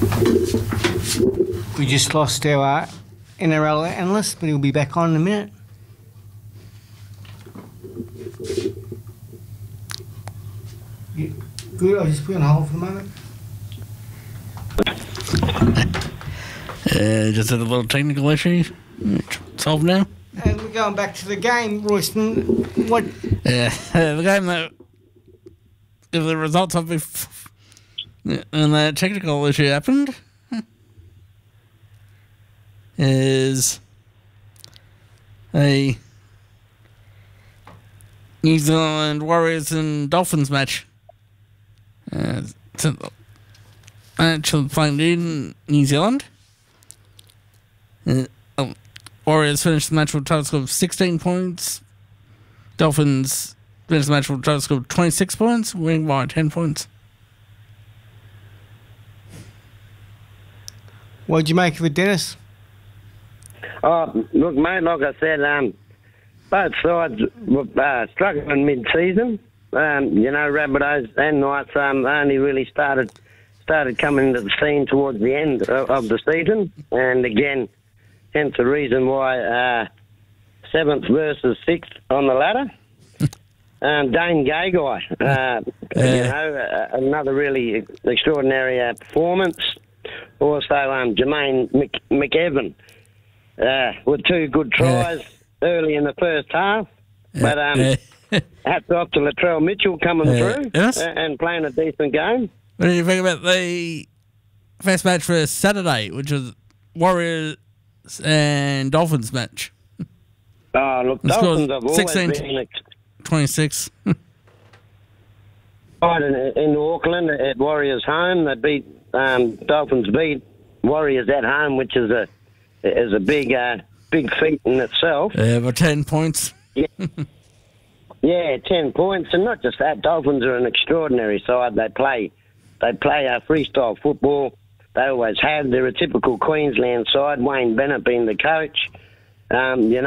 We just lost our NRL analyst, but he'll be back on in a minute. Good, I'll just put you on hold for a moment. Just had a little technical issue. Solved now. And we're going back to the game, Royston. What? The game that, if the results of and that technical issue happened, is a New Zealand Warriors and Dolphins match. Actually playing in New Zealand. Warriors finished the match with a total score of 16 points. Dolphins finished the match with a total score of 26 points, winning by 10 points. What did you make of it, Dennis? Oh, look, mate, like I said, both sides were struggling mid-season. Rabbitohs and Knights only really started coming into the scene towards the end of the season. And again, hence the reason why 7th versus 6th on the ladder. Dane Gagai, another really extraordinary performance. Also, Jermaine McEvan with 2 good tries early in the first half. But hats off to Latrell Mitchell coming through and playing a decent game. What did you think about the first match for Saturday, which was Warriors and Dolphins match? Oh, look, Dolphins have always 16 been 26. Right in Auckland at Warriors home, they beat Dolphins beat Warriors at home, which is a big feat in itself. By 10 points. Yeah, 10 points, and not just that. Dolphins are an extraordinary side. They play freestyle football. They always have. They're a typical Queensland side. Wayne Bennett being the coach. They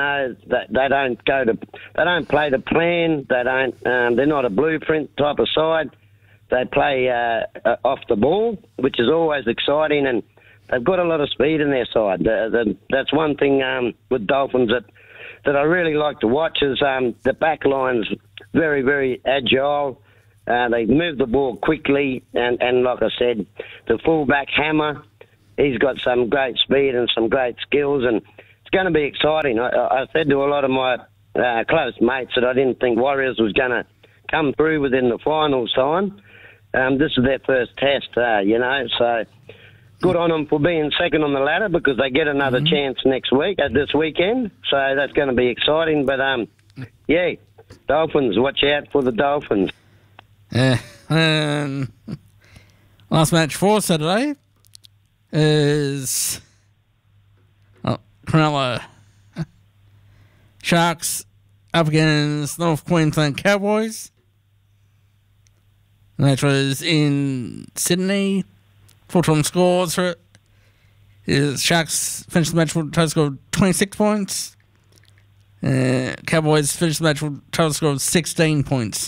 don't play to plan. They're not a blueprint type of side. They play off the ball, which is always exciting, and they've got a lot of speed in their side. That's one thing with Dolphins that I really like to watch is the back line's very, very agile. They move the ball quickly, and like I said, the fullback Hammer, he's got some great speed and some great skills, and it's going to be exciting. I said to a lot of my close mates that I didn't think Warriors was going to come through within the finals time. This is their first test, so good on them for being second on the ladder because they get another chance this weekend. So that's going to be exciting. But, Dolphins, watch out for the Dolphins. Last match for Saturday is Cronulla Sharks up against North Queensland Cowboys. The match was in Sydney. Full-time scores for it. Sharks finished the match with a total score of 26 points. Cowboys finished the match with a total score of 16 points.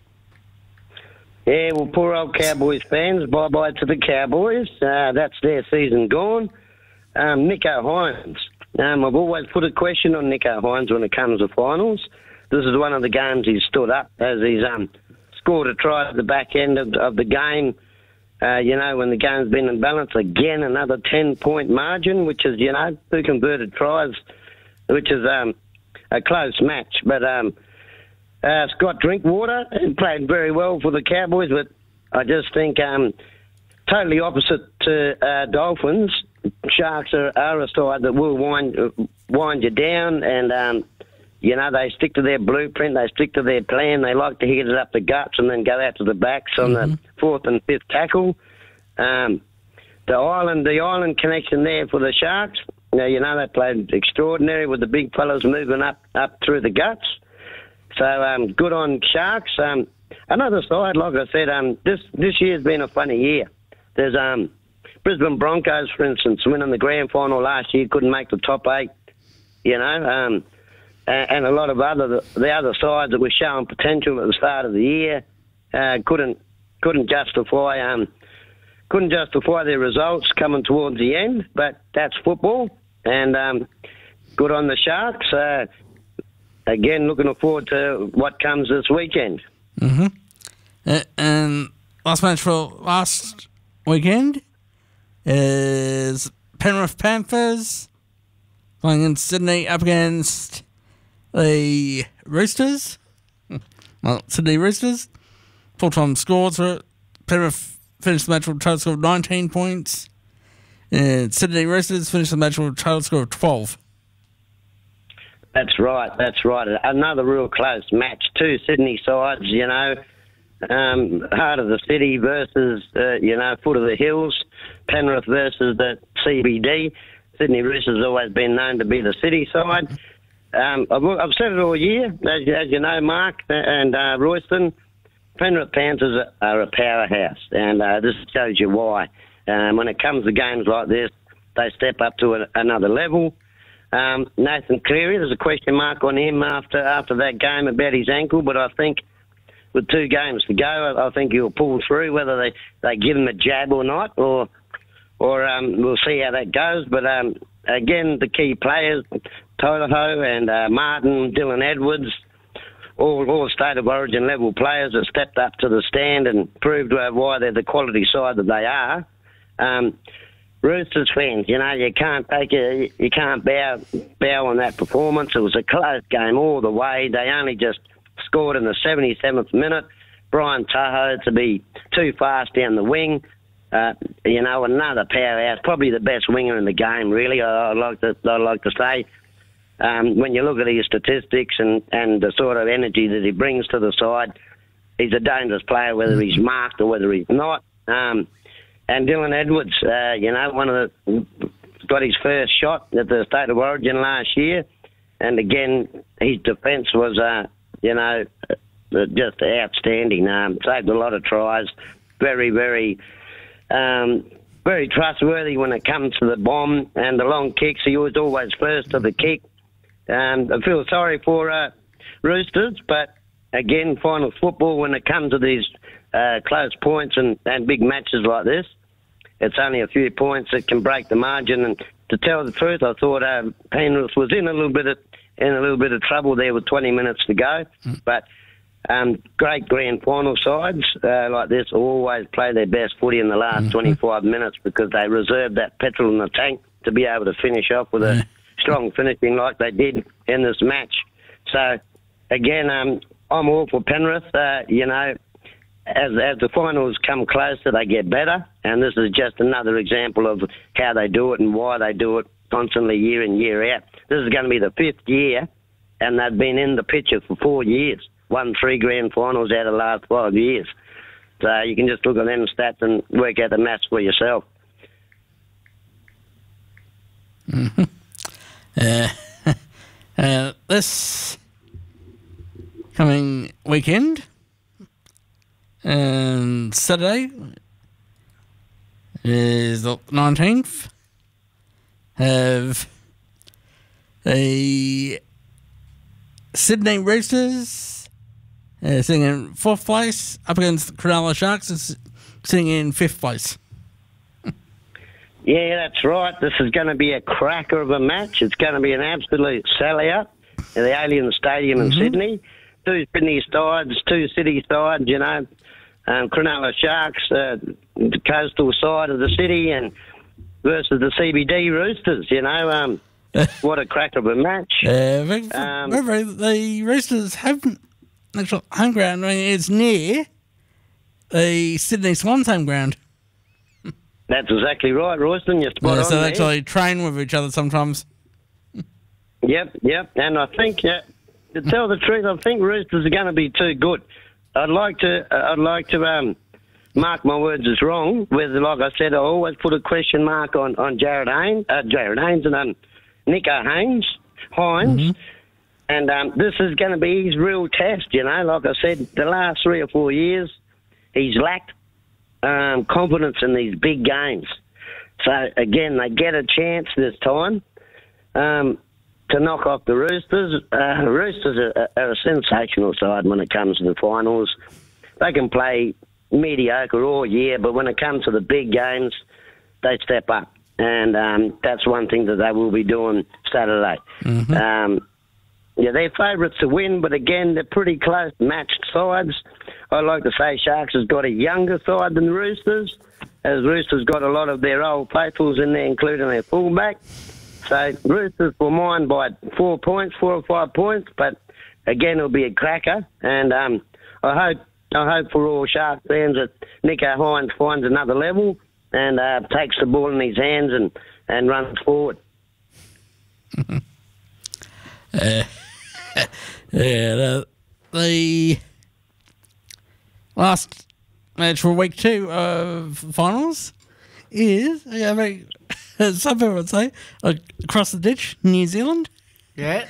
Yeah, well, poor old Cowboys fans, bye-bye to the Cowboys. That's their season gone. Nico Hines. I've always put a question on Nico Hines when it comes to finals. This is one of the games he's stood up as he's scored a try at the back end of the game. When the game's been in balance, again, another 10-point margin, which is, 2 converted tries, which is a close match. But Scott Drinkwater played very well for the Cowboys, but I just think totally opposite to Dolphins. Sharks are a side that will wind you down, and they stick to their blueprint, they stick to their plan. They like to hit it up the guts and then go out to the backs on the 4th and 5th tackle. The island connection there for the Sharks. They played extraordinary with the big fellas moving up through the guts. So good on Sharks. Another side, like I said, this year's been a funny year. There's Brisbane Broncos, for instance, winning the grand final last year, couldn't make the top 8. And a lot of the other sides that were showing potential at the start of the year couldn't justify couldn't justify their results coming towards the end, but that's football, and good on the Sharks. Again, looking forward to what comes this weekend. And last match for last weekend is Penrith Panthers playing in Sydney up against the Roosters. Well, Sydney Roosters. Full-time scores for it. Penrith finished the match with a total score of 19 points. And Sydney Roosters finished the match with a total score of 12. That's right. Another real close match. Two Sydney sides, heart of the city versus, foot of the hills. Penrith versus the CBD. Sydney Roosters has always been known to be the city side. I've said it all year, as you know, Mark and Royston. Penrith Panthers are a powerhouse, and this shows you why. When it comes to games like this, they step up to another level. Nathan Cleary, there's a question mark on him after that game about his ankle, but I think with 2 games to go, I think he'll pull through, whether they give him a jab or not, or we'll see how that goes. But again, the key players, Tolaho and Martin, Dylan Edwards, all State of Origin level players have stepped up to the stand and proved why they're the quality side that they are. Roosters fans, you can't bow on that performance. It was a close game all the way. They only just scored in the 77th minute. Brian Tahoe to be too fast down the wing. Another powerhouse, probably the best winger in the game, really. I'd like to say. When you look at his statistics and the sort of energy that he brings to the side, he's a dangerous player, whether he's marked or whether he's not. And Dylan Edwards, got his first shot at the State of Origin last year, and again his defence was, just outstanding. Saved a lot of tries. Very, very, very trustworthy when it comes to the bomb and the long kicks. He was always first to the kick. I feel sorry for Roosters, but again, finals football, when it comes to these close points and big matches like this, it's only a few points that can break the margin. And to tell the truth, I thought Penrith was in a little bit of trouble there with 20 minutes to go. But great grand final sides like this always play their best footy in the last 25 minutes because they reserve that petrol in the tank to be able to finish off with a strong finishing like they did in this match. So, again, I'm all for Penrith. As the finals come closer, they get better, and this is just another example of how they do it and why they do it constantly year in, year out. This is going to be the 5th year, and they've been in the picture for 4 years, won 3 grand finals out of the last 5 years. So you can just look at them stats and work out the maths for yourself. This coming weekend and Saturday is the 19th. Have the Sydney Roosters sitting in 4th place up against the Cronulla Sharks sitting in 5th place. Yeah, that's right. This is going to be a cracker of a match. It's going to be an absolute sellout at the Allianz Stadium in Sydney. 2 Sydney sides, 2 city sides, Cronulla Sharks, the coastal side of the city, and versus the CBD Roosters, what a cracker of a match. Remember, the Roosters have actual home ground. I mean, it's near the Sydney Swans home ground. That's exactly right, Royston. You're spot on. So they actually train with each other sometimes. Yep. And I think, to tell the truth, I think Roosters are going to be too good. I'd like to mark my words as wrong. Whether, like I said, I always put a question mark on Jared Haynes and Nico Hines. And this is going to be his real test. Like I said, the last 3 or 4 years, he's lacked confidence in these big games. So, again, they get a chance this time to knock off the Roosters. Roosters are a sensational side when it comes to the finals. They can play mediocre all year, but when it comes to the big games, they step up. And that's one thing that they will be doing Saturday. Yeah, they're favourites to win, but again, they're pretty close, matched sides. I like to say Sharks has got a younger side than the Roosters, as Roosters got a lot of their old faithfuls in there, including their fullback. So Roosters will mind by 4 points, 4 or 5 points, but again, it'll be a cracker. And I hope for all Shark fans that Nico Hines finds another level and takes the ball in his hands and runs forward. The last match for week 2 of finals is, some people would say, across the ditch, New Zealand. Yeah.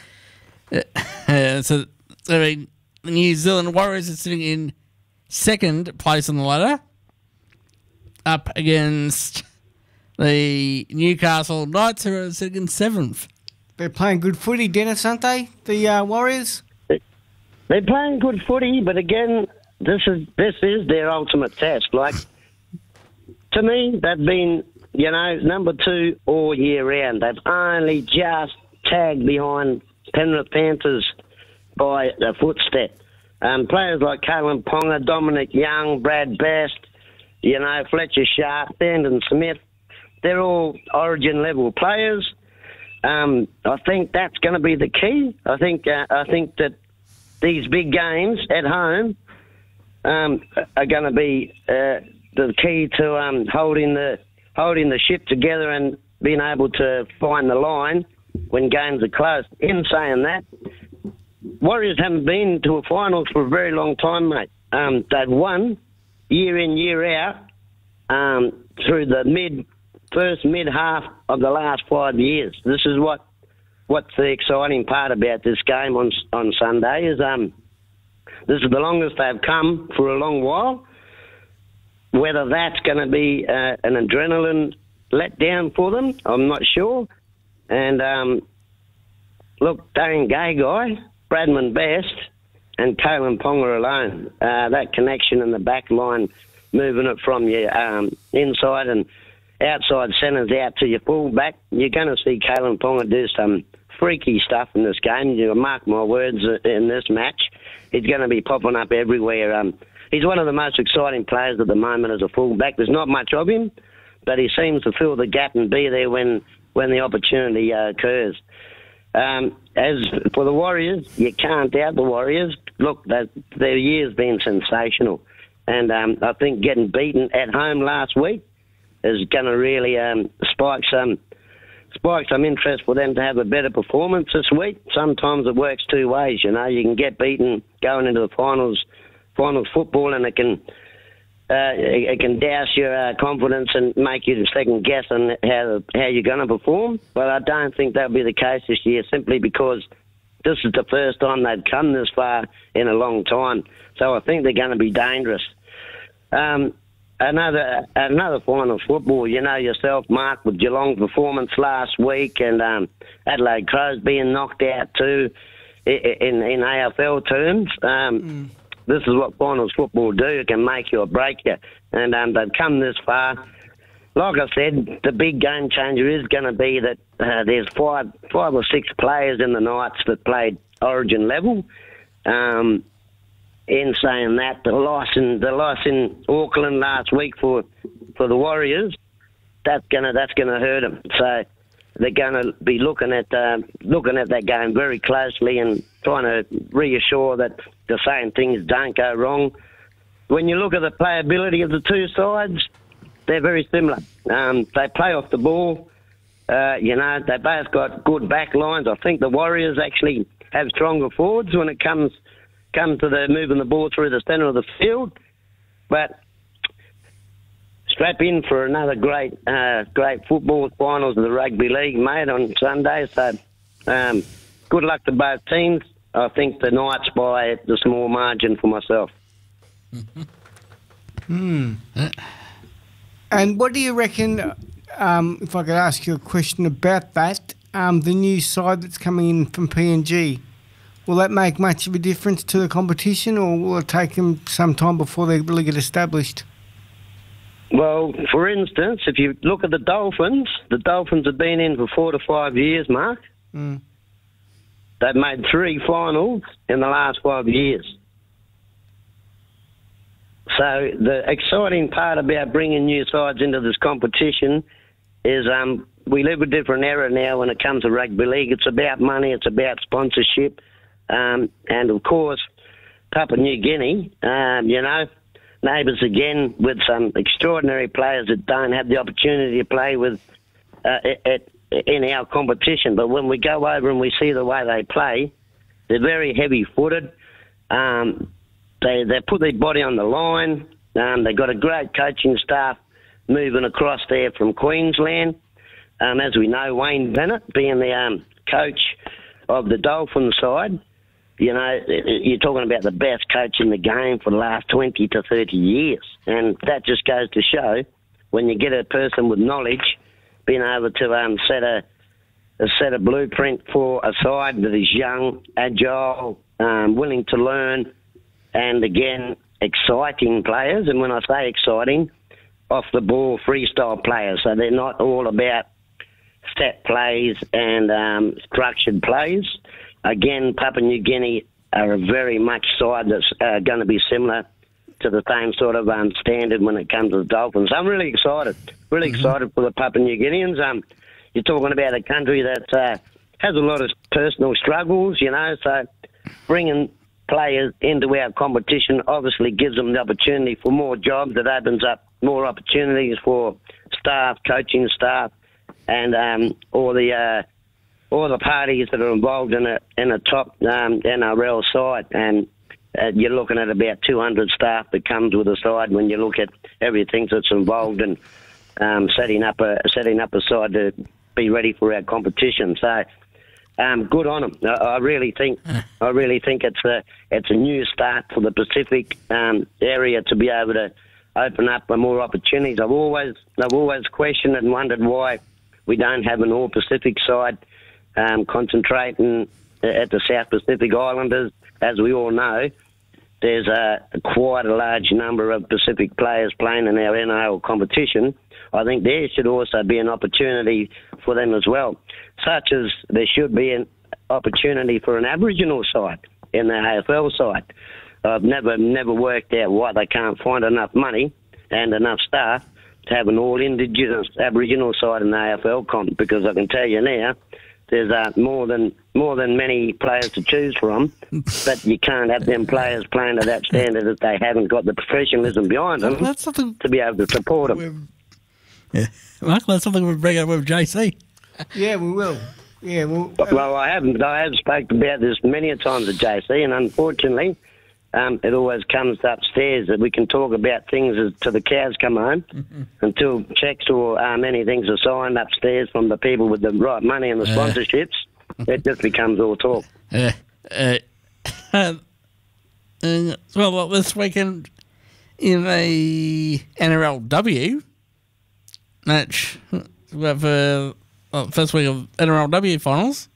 So, the New Zealand Warriors are sitting in second place on the ladder, up against the Newcastle Knights, who are sitting in 7th. They're playing good footy, Dennis, aren't they? The Warriors? They're playing good footy, but again, this is their ultimate test. Like, to me, they've been, number 2 all year round. They've only just tagged behind Penrith Panthers by a footstep. Players like Kalen Ponga, Dominic Young, Brad Best, Fletcher Sharp, Brandon Smith, they're all origin-level players. I think that's going to be the key. I think that these big games at home are going to be the key to holding the ship together and being able to find the line when games are close. In saying that, Warriors haven't been to a finals for a very long time, mate. They've won year in, year out through the first mid half of the last 5 years. This is what's the exciting part about this game on Sunday is this is the longest they've come for a long while. Whether that's going to be an adrenaline letdown for them, I'm not sure. And look, Dane Gagai, Bradman Best, and Kalen Ponga alone, that connection in the back line, moving it from your inside and outside centres out to your full-back, you're going to see Kalen Ponga do some freaky stuff in this game. You mark my words, in this match, he's going to be popping up everywhere. He's one of the most exciting players at the moment as a full-back. There's not much of him, but he seems to fill the gap and be there when the opportunity occurs. As for the Warriors, you can't doubt the Warriors. Look, their year's been sensational. And I think getting beaten at home last week is going to really spike some interest for them to have a better performance this week. Sometimes it works two ways, you can get beaten going into the finals football, and it can douse your confidence and make you second guess on how you're going to perform. But I don't think that'll be the case this year, simply because this is the first time they've come this far in a long time. So I think they're going to be dangerous. Another finals football, yourself, Mark, with Geelong's performance last week, and Adelaide Crows being knocked out too in AFL terms. This is what finals football do. It can make you or break you. And they've come this far. Like I said, the big game changer is going to be that there's five or six players in the Knights that played Origin level. In saying that, the loss in Auckland last week for the Warriors, that's gonna hurt them. So they're going to be looking at that game very closely and trying to reassure that the same things don't go wrong. When you look at the playability of the two sides, they're very similar. They play off the ball. They both got good back lines. I think the Warriors actually have stronger forwards when it comes to the moving the ball through the centre of the field. But strap in for another great football finals of the Rugby League, mate, on Sunday. So good luck to both teams. I think the Knights by the small margin for myself. And what do you reckon, if I could ask you a question about that, the new side that's coming in from PNG, Will that make much of a difference to the competition, or will it take them some time before they really get established? Well, for instance, if you look at the Dolphins have been in for 4 to 5 years, Mark. Mm. They've made 3 finals in the last 5 years. So the exciting part about bringing new sides into this competition is we live a different era now when it comes to rugby league. It's about money, it's about sponsorship, and of course, Papua New Guinea, neighbours again with some extraordinary players that don't have the opportunity to play with in our competition. But when we go over and we see the way they play, they're very heavy-footed. They put their body on the line. They've got a great coaching staff moving across there from Queensland. As we know, Wayne Bennett being the coach of the Dolphin side, you're talking about the best coach in the game for the last 20 to 30 years. And that just goes to show when you get a person with knowledge being able to set a blueprint for a side that is young, agile, willing to learn, and again, exciting players. And when I say exciting, off-the-ball freestyle players. So they're not all about set plays and structured plays. Again, Papua New Guinea are a very much side that's going to be similar to the same sort of standard when it comes to the Dolphins. I'm really excited, excited for the Papua New Guineans. You're talking about a country that has a lot of personal struggles, so bringing players into our competition obviously gives them the opportunity for more jobs. It opens up more opportunities for staff, coaching staff, and all the parties that are involved in a top NRL side. And you're looking at about 200 staff that comes with a side when you look at everything that's involved in setting up a side to be ready for our competition. So good on them. I really think it's a new start for the Pacific area to be able to open up more opportunities. I've always questioned and wondered why we don't have an all Pacific side concentrating at the South Pacific Islanders. As we all know, there's quite a large number of Pacific players playing in our NRL competition. I think there should also be an opportunity for them as well, such as there should be an opportunity for an Aboriginal side in the AFL side. I've never worked out why they can't find enough money and enough staff to have an all-Indigenous Aboriginal side in the AFL comp, because I can tell you now, there's more than many players to choose from, but you can't have them players playing to that standard if they haven't got the professionalism behind them to be able to support them. Yeah, Michael, that's something we'll bring up with JC. Yeah, we will. Yeah, well, I have spoken about this many a times at JC, and unfortunately, it always comes upstairs that we can talk about things till the cows come home, until checks or many things are signed upstairs from the people with the right money and the sponsorships. It just becomes all talk. Well, this weekend in the NRLW match, we have first week of NRLW finals.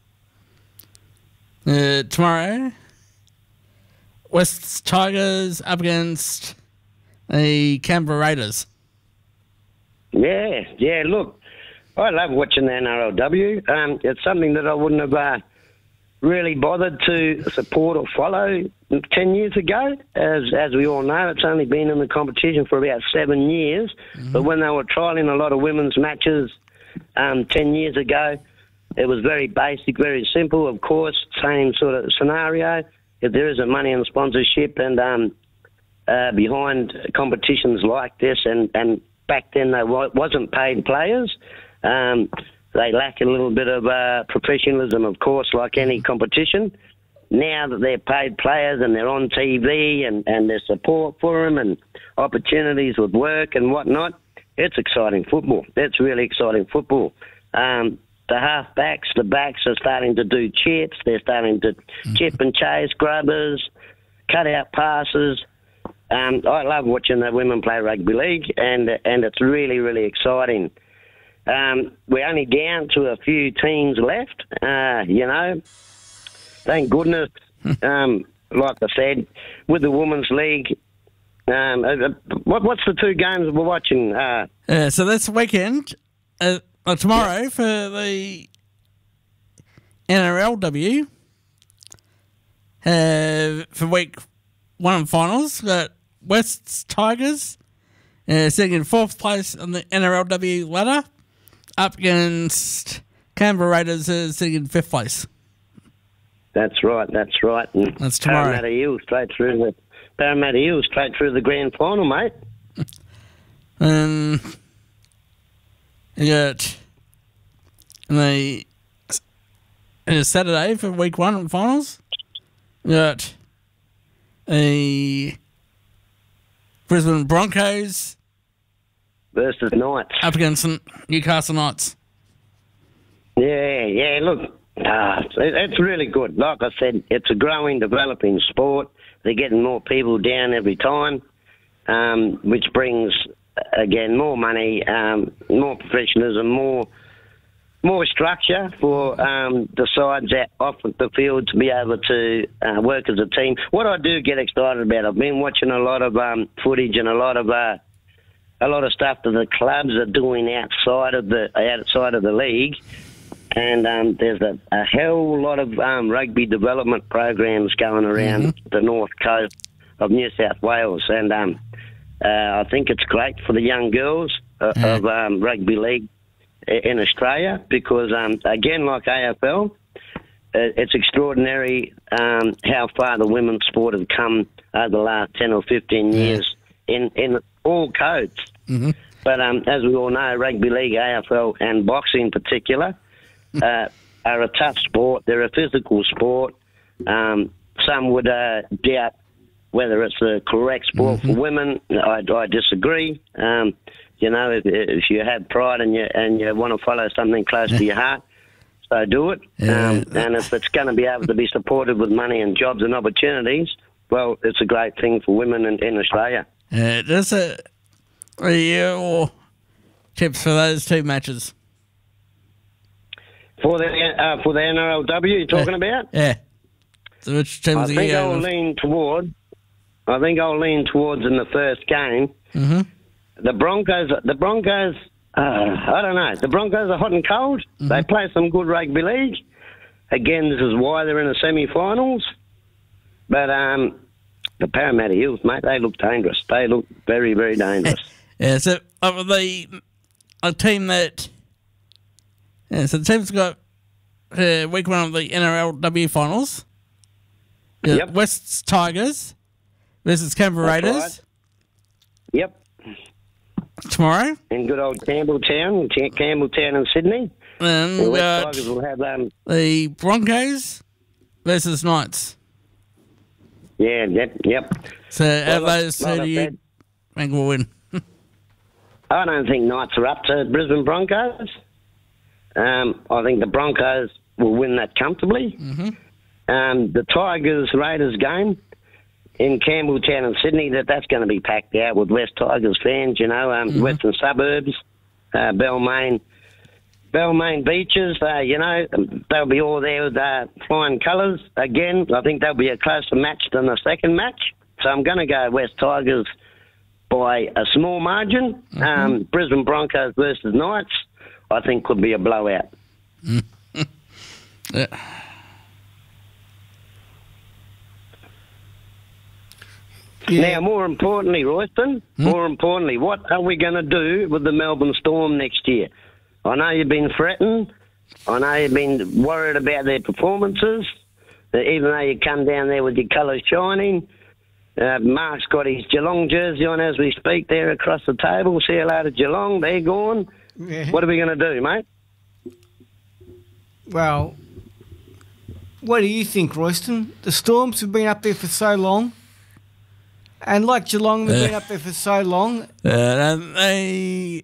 Tomorrow, West Tigers up against the Canberra Raiders. Yeah, look, I love watching the NRLW. It's something that I wouldn't have really bothered to support or follow 10 years ago. As we all know, it's only been in the competition for about 7 years. But when they were trialling a lot of women's matches 10 years ago, it was very basic, very simple. Of course, same sort of scenario. If there isn't money and sponsorship and behind competitions like this, and back then there wasn't paid players, they lack a little bit of professionalism, of course, like any competition. Now that they're paid players and they're on TV and there's support for them and opportunities with work and whatnot, it's exciting football. It's really exciting football. The half-backs, the backs are starting to do chips. They're starting to chip and chase grubbers, cut-out passes. I love watching the women play rugby league, and it's really, really exciting. We're only down to a few teams left, Thank goodness Like I said, with the Women's League, what's the two games we're watching? So that's the weekend. Tomorrow for the NRLW. For week 1 finals, got West's Tigers sitting in 4th place on the NRLW ladder, up against Canberra Raiders sitting in 5th place. That's right. And That's tomorrow. Parramatta Eels straight through the grand final, mate. And you got Saturday for week 1 finals. You got the Brisbane Broncos versus Knights up against Newcastle Knights. Yeah. Look, it's really good. Like I said, it's a growing, developing sport. They're getting more people down every time, which brings, again, more money, more professionalism, more structure for the sides out off the field to be able to work as a team. What I do get excited about, I've been watching a lot of footage and a lot of stuff that the clubs are doing outside of the league, and there's a hell lot of rugby development programs going around the north coast of New South Wales, and I think it's great for the young girls of rugby league in Australia because, again, like AFL, it's extraordinary how far the women's sport have come over the last 10 or 15 years in all codes. Mm-hmm. But as we all know, rugby league, AFL and boxing in particular are a tough sport. They're a physical sport. Some would doubt whether it's the correct sport for women. I disagree. If you have pride and you want to follow something close to your heart, so do it. And if it's going to be able to be supported with money and jobs and opportunities, well, it's a great thing for women in Australia. Just your tips for those two matches? For the NRLW you're talking about? Yeah. So which teams I think I'll lean towards in the first game. Mm-hmm. The Broncos, I don't know. The Broncos are hot and cold. Mm-hmm. They play some good rugby league. Again, this is why they're in the semi-finals. But the Parramatta Eels, mate, they look dangerous. They look very, very dangerous. So a team that... Yeah, so the team's got week 1 of the NRLW finals. Yep. West's Tigers versus Canberra Raiders. Right. Yep. Tomorrow. In good old Campbelltown and Sydney. And the West Tigers will have the Broncos versus Knights. Yeah, yep. So out of those two, do you think we'll win? I don't think Knights are up to Brisbane Broncos. I think the Broncos will win that comfortably. Mm-hmm. The Tigers-Raiders game in Campbelltown and Sydney, that's going to be packed out with West Tigers fans, western suburbs, Balmain beaches, they'll be all there with flying colours. Again, I think there'll be a closer match than the second match. So I'm going to go West Tigers by a small margin. Mm-hmm. Brisbane Broncos versus Knights, I think could be a blowout. Yeah. Now, more importantly, Royston, what are we going to do with the Melbourne Storm next year? I know you've been threatened. I know you've been worried about their performances, even though you come down there with your colours shining. Mark's got his Geelong jersey on as we speak there across the table. See you later, Geelong. They're gone. Yeah. What are we going to do, mate? Well, what do you think, Royston? The Storms have been up there for so long. And like Geelong, they've been up there for so long. They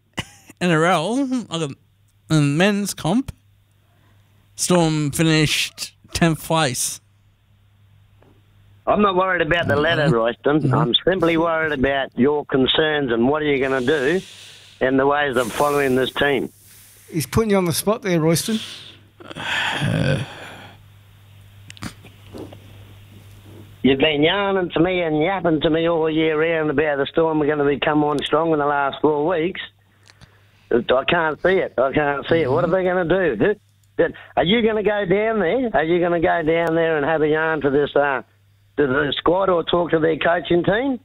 NRL, in men's comp, Storm finished 10th place. I'm not worried about the ladder, Royston. Mm-hmm. I'm simply worried about your concerns and what are you going to do in the ways of following this team. He's putting you on the spot there, Royston. You've been yarning to me and yapping to me all year round about the Storm are going to come on strong in the last 4 weeks. I can't see it. What are they going to do? Are you going to go down there? Are you going to go down there and have a yarn to this to the squad or talk to their coaching team?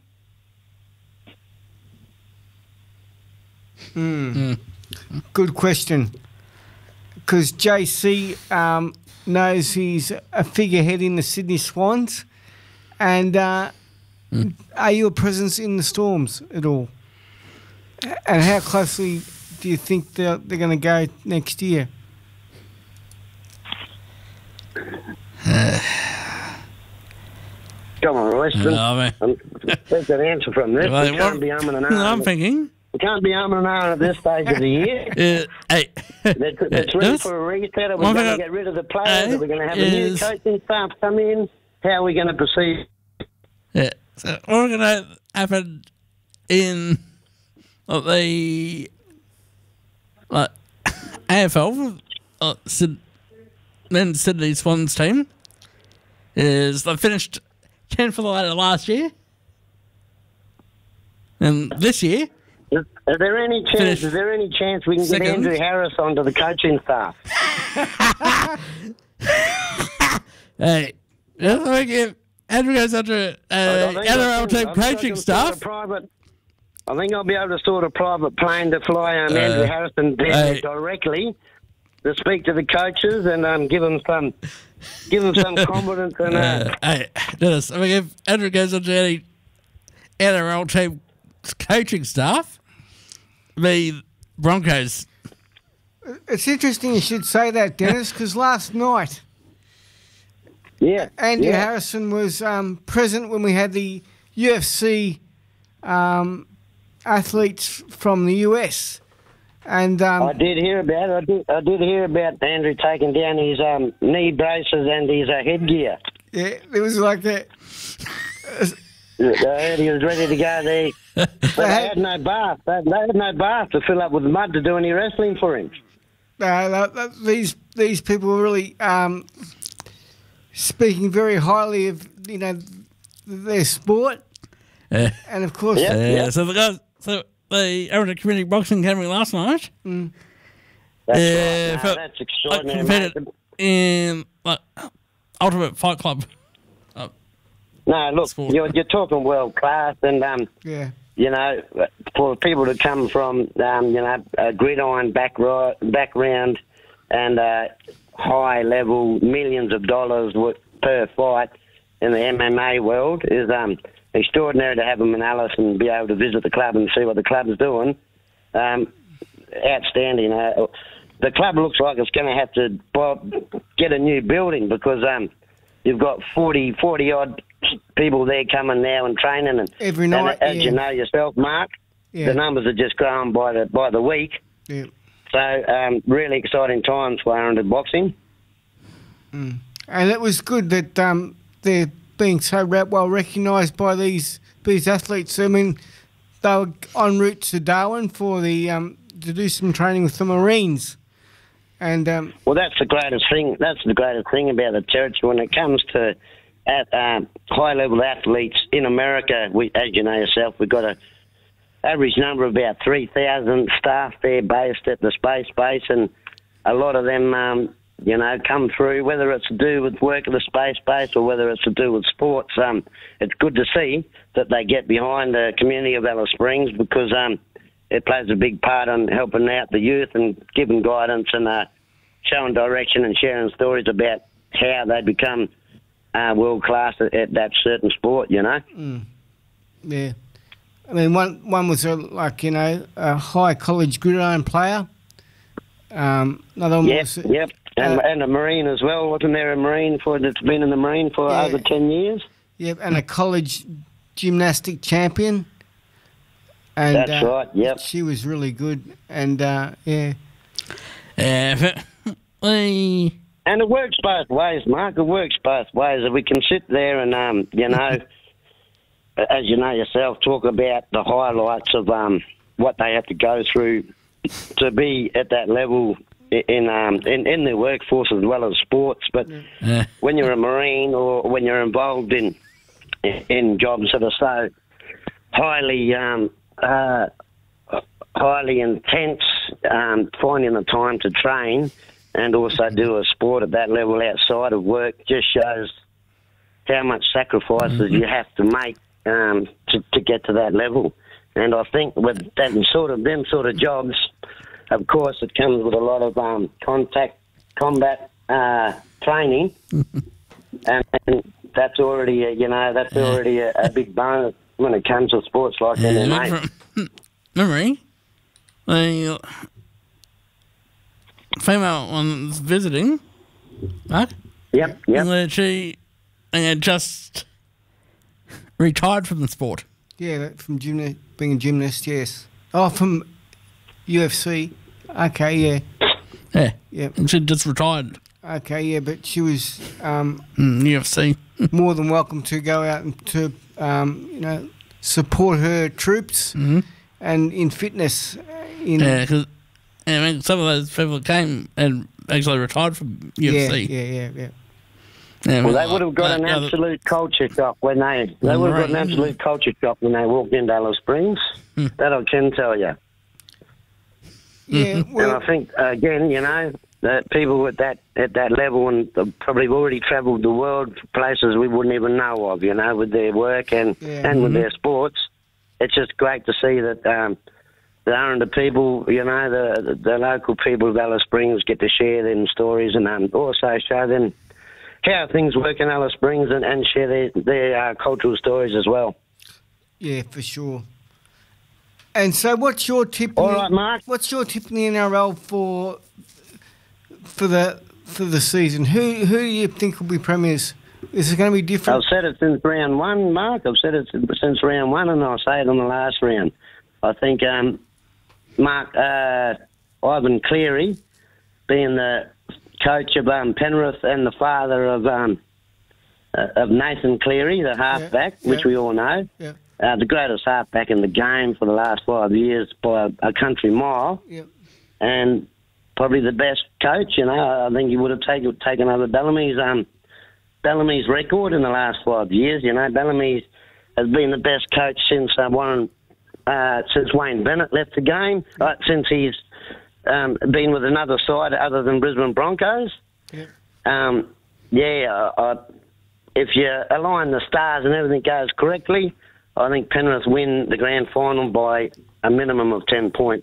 Good question. Because JC knows he's a figurehead in the Sydney Swans. And are you a presence in the Storms at all? And how closely do you think they're going to go next year? Come on, Royston. There's an answer from this. Well, we can't be umming and ahhing. I'm thinking. We can't be umming and ahhing at this stage of the year. Hey. It's ready for a reset. Are we going to get rid of the players? Are we going to have a new coaching staff come in? How are we going to proceed? Yeah. So what's going to happen in the AFL, then Sydney Swans team, is they finished 10th for the ladder last year. And this year... Is there any chance we can get Andrew Harris onto the coaching staff? Hey, if Andrew goes under NRL team coaching staff... I think I'll be able to sort a private plane to fly Andrew Harrison down directly to speak to the coaches and give them some confidence. And hey, Dennis, if Andrew goes under any NRL team coaching staff, the Broncos. It's interesting you should say that, Dennis, because last night, Andrew Harrison was present when we had the UFC athletes from the US, and I did hear about it. I did hear about Andrew taking down his knee braces and his headgear. Yeah, it was like that. I heard he was ready to go there. But they had no bath. They had no bath to fill up with mud to do any wrestling for him. These people were really speaking very highly of their sport, and of course, So the guys, the Arrowhead Community Boxing Academy last night. That's right. That's extraordinary. Competed in Ultimate Fight Club. No, look, you're talking world class, and for people to come from a gridiron background and high level millions of dollars per fight in the MMA world is extraordinary. To have them in Alice and be able to visit the club and see what the club is doing. Outstanding. The club looks like it's going to have to get a new building because you've got 40 odd people there coming now and training, and every night, and as you know yourself, Mark, the numbers are just growing by the week. Yeah. So really exciting times for Arrowhead boxing. And it was good that they're being so well recognised by these athletes. I mean, they were en route to Darwin for the to do some training with the Marines. And well, that's the greatest thing. That's the greatest thing about the territory when it comes to high-level athletes in America. As you know yourself, we've got an average number of about 3,000 staff there based at the space base, and a lot of them, come through, whether it's to do with work at the space base or whether it's to do with sports. It's good to see that they get behind the community of Alice Springs because it plays a big part on helping out the youth and giving guidance and showing direction and sharing stories about how they become world class at that certain sport, Yeah. I mean, one was a high college gridiron player. Another one was... Yep, and a Marine as well. Wasn't there a Marine that's been in the Marine for over 10 years? Yep, and a college gymnastic champion. And, that's right, yep. She was really good, and And it works both ways, Mark. It works both ways. If we can sit there and, as you know yourself, talk about the highlights of what they have to go through to be at that level in their workforce as well as sports. But when you're a Marine or when you're involved in in jobs that are so highly highly intense, finding the time to train and also do a sport at that level outside of work just shows how much sacrifices you have to make to get to that level. And I think with them sort of jobs, of course, it comes with a lot of combat training, and that's already a big bonus when it comes to sports like MMA. Memory, the female one's visiting, right? Yep. And she just retired from the sport. Yeah, from being a gymnast, yes. Oh, from UFC. Okay, yeah. Yeah. And she just retired. Okay, yeah, but she was UFC. more than welcome to go out and to support her troops and in fitness. Because some of those people came and actually retired from UFC. Yeah. Well, they would have got an absolute culture shock when they walked into Alice Springs. That I can tell you. Yeah, well, and I think again, that people at that level and probably have already travelled the world to places we wouldn't even know of, with their work and with their sports. It's just great to see that the Aranda people, the local people of Alice Springs get to share them stories and also show them how things work in Alice Springs and share their cultural stories as well. Yeah, for sure. And so, what's your tip? All right, Mark. What's your tip in the NRL for the season? Who do you think will be premiers? Is it going to be different? I've said it since round one, Mark. I've said it since round one, and I'll say it on the last round. I think Mark Ivan Cleary, being the coach of Penrith and the father of Nathan Cleary, the halfback, which we all know. Yeah. The greatest halfback in the game for the last 5 years by a country mile, and probably the best coach. I think he would have taken over Bellamy's record in the last 5 years. Bellamy has been the best coach since Wayne Bennett left the game, since he's been with another side other than Brisbane Broncos. If you align the stars and everything goes correctly, I think Penrith win the grand final by a minimum of 10 points.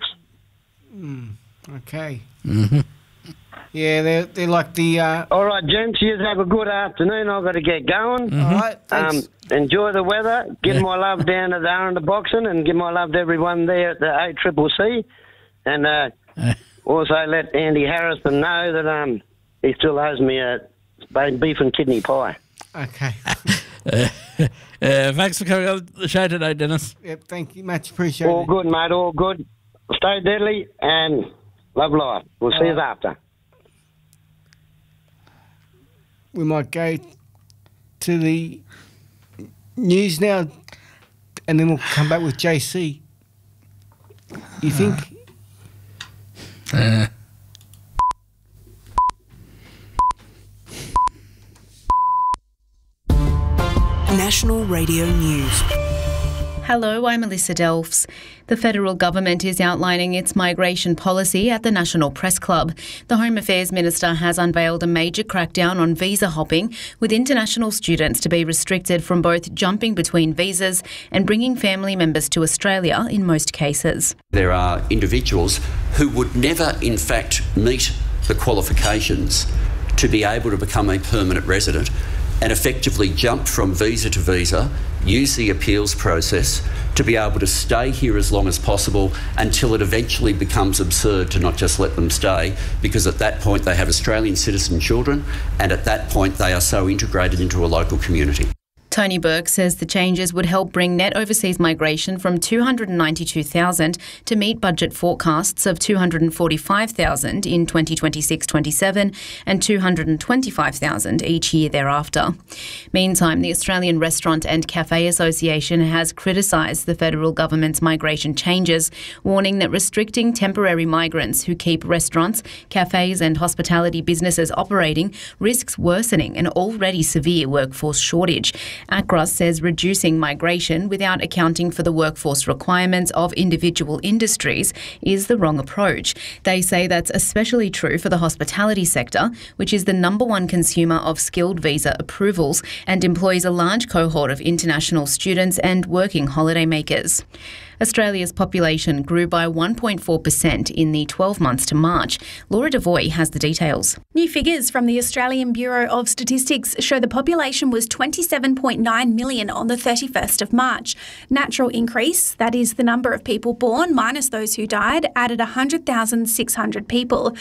Okay. Yeah, they're like the... All right, gents, you have a good afternoon. I've got to get going. All right, thanks. Enjoy the weather. Give my love down at the Aranda Boxing and give my love to everyone there at the ACCC. And also let Andy Harrison know that he still owes me a beef and kidney pie. Okay. Thanks for coming on the show today, Dennis. Yep, thank you. Much appreciated. All good, mate. All good. Stay deadly and love life. We'll see you after. We might go to the news now and then we'll come back with JC. You think? National Radio News. Hello, I'm Melissa Delfs. The federal government is outlining its migration policy at the National Press Club. The Home Affairs Minister has unveiled a major crackdown on visa hopping, with international students to be restricted from both jumping between visas and bringing family members to Australia in most cases. There are individuals who would never, in fact, meet the qualifications to be able to become a permanent resident and effectively jump from visa to visa, use the appeals process to be able to stay here as long as possible until it eventually becomes absurd to not just let them stay, because at that point they have Australian citizen children and at that point they are so integrated into a local community. Tony Burke says the changes would help bring net overseas migration from 292,000 to meet budget forecasts of 245,000 in 2026-27 and 225,000 each year thereafter. Meantime, the Australian Restaurant and Cafe Association has criticised the federal government's migration changes, warning that restricting temporary migrants who keep restaurants, cafes and hospitality businesses operating risks worsening an already severe workforce shortage. ACRA says reducing migration without accounting for the workforce requirements of individual industries is the wrong approach. They say that's especially true for the hospitality sector, which is the number one consumer of skilled visa approvals and employs a large cohort of international students and working holidaymakers. Australia's population grew by 1.4% in the 12 months to March. Laura Devoy has the details. New figures from the Australian Bureau of Statistics show the population was 27.9 million on the 31st of March. Natural increase, that is the number of people born minus those who died, added 100,600 people.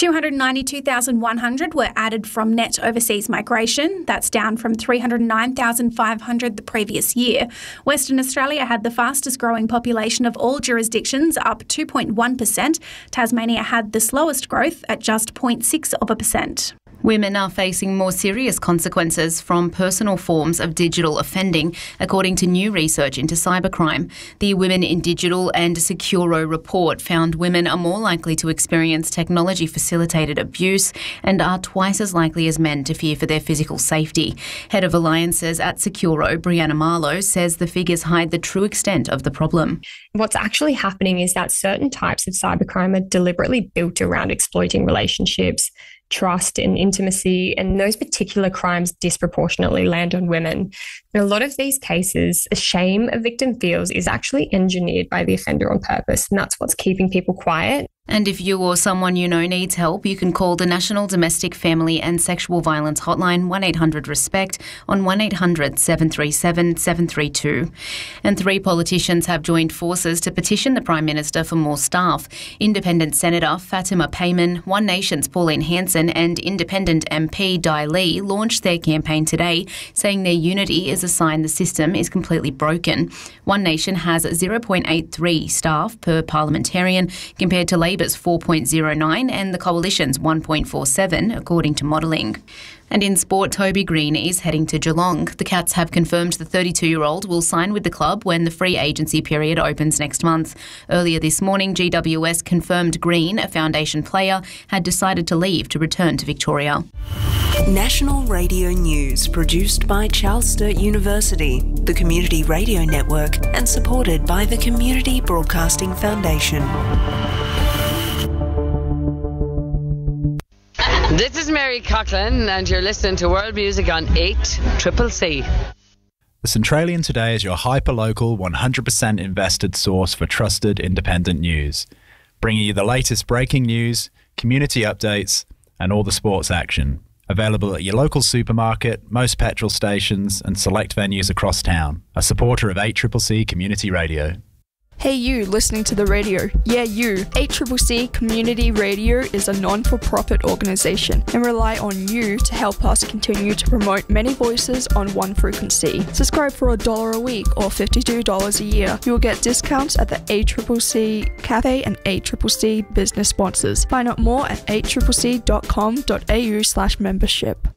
292,100 were added from net overseas migration. That's down from 309,500 the previous year. Western Australia had the fastest growing population of all jurisdictions, up 2.1%. Tasmania had the slowest growth at just 0.6%. Women are facing more serious consequences from personal forms of digital offending, according to new research into cybercrime. The Women in Digital and Securo report found women are more likely to experience technology-facilitated abuse and are twice as likely as men to fear for their physical safety. Head of Alliances at Securo, Brianna Marlowe, says the figures hide the true extent of the problem. What's actually happening is that certain types of cybercrime are deliberately built around exploiting relationships, trust and intimacy, and those particular crimes disproportionately land on women. In a lot of these cases, the shame a victim feels is actually engineered by the offender on purpose, and that's what's keeping people quiet. And if you or someone you know needs help, you can call the National Domestic, Family and Sexual Violence Hotline 1-800-RESPECT on 1-800-737-732. And 3 politicians have joined forces to petition the Prime Minister for more staff. Independent Senator Fatima Payman, One Nation's Pauline Hanson and Independent MP Dai Lee launched their campaign today, saying their unity is a sign the system is completely broken. One Nation has 0.83 staff per parliamentarian compared to Labor's 4.09 and the Coalition's 1.47, according to modelling. And in sport, Toby Green is heading to Geelong. The Cats have confirmed the 32-year-old will sign with the club when the free agency period opens next month. Earlier this morning, GWS confirmed Green, a foundation player, had decided to leave to return to Victoria. National Radio News, produced by Charles Sturt University, the Community Radio Network, and supported by the Community Broadcasting Foundation. This is Mary Coughlin, and you're listening to World Music on 8CCC. The Centralian Today is your hyper-local, 100% invested source for trusted independent news, bringing you the latest breaking news, community updates, and all the sports action. Available at your local supermarket, most petrol stations, and select venues across town. A supporter of 8CCC Community Radio. Hey you, listening to the radio. Yeah, you. 8CCC Community Radio is a non-for-profit organisation and rely on you to help us continue to promote many voices on one frequency. Subscribe for $1 a week or $52 a year. You will get discounts at the 8CCC Cafe and 8CCC business sponsors. Find out more at 8CCC.com.au/membership.